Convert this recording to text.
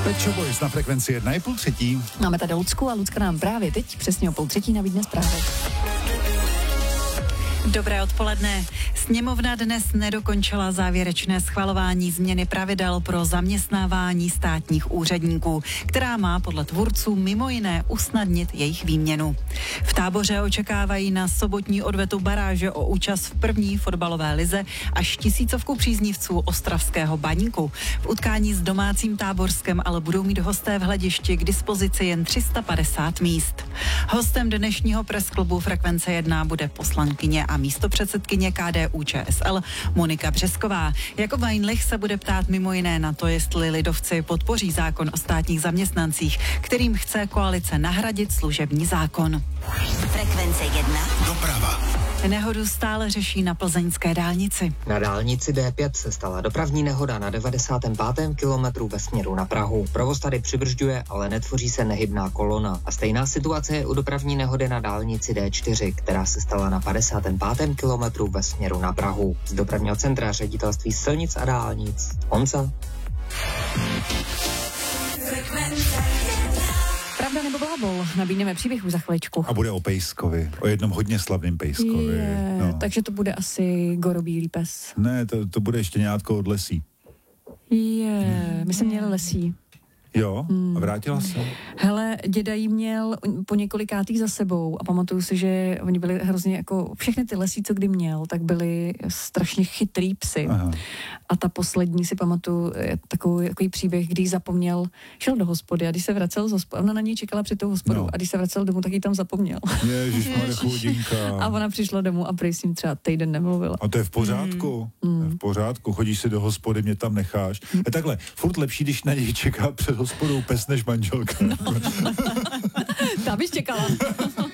Pet Shop Boys na frekvenci 1 je 2:30. Máme tady Lucku a Lucka nám právě teď přesně o 2:30 nabídne zprávy. Dobré odpoledne. Sněmovna dnes nedokončila závěrečné schvalování změny pravidel pro zaměstnávání státních úředníků, která má podle tvůrců mimo jiné usnadnit jejich výměnu. V Táboře očekávají na sobotní odvetu baráže o účast v první fotbalové lize až 1000 příznivců ostravského Baníku. V utkání s domácím Táborskem ale budou mít hosté v Hledišti k dispozici jen 350 míst. Hostem dnešního pressklubu Frekvence 1 bude poslankyně a místopředsedkyně KDU-ČSL Monika Březková. Jakub Weinlich se bude ptát mimo jiné na to, jestli lidovci podpoří zákon o státních zaměstnancích, kterým chce koalice nahradit služební zákon. Frekvence 1. Doprava. Nehodu stále řeší na plzeňské dálnici. Na dálnici D5 se stala dopravní nehoda na 95. kilometru ve směru na Prahu. Provoz tady přibržďuje, ale netvoří se nehybná kolona. A stejná situace je u dopravní nehody na dálnici D4, která se stala na 55. kilometru ve směru na Prahu. Z dopravního centra Ředitelství silnic a dálnic. Honza. Pravda nebo blábol? Nabídneme příběh už za chviličku. A bude o pejskovi, o jednom hodně slavném pejskovi. No. Takže to bude asi gorobílý pes. Ne, to bude štěňátko od lesí. My jsme měli lesí. Jo? A vrátila se? Hele, děda jí měl po několikátých za sebou a pamatuju si, že oni byli hrozně jako, všechny ty lesí, co kdy měl, tak byli strašně chytrý psy. Aha. A ta poslední si pamatuju takový příběh, kdy jí zapomněl, šel do hospody a když se vracel z hospody, ona na něj čekala před tou hospodou a když se vracel domů, tak jí tam zapomněl. Ježišmarja, chudinka. A ona přišla domů a prý s ním třeba týden nemluvila. A to je v pořádku. To je v pořádku. Chodíš si do hospody, mě tam necháš. Je takhle, furt lepší, když na něj čeká před hospodou pes než manželka. Ta bych čekala.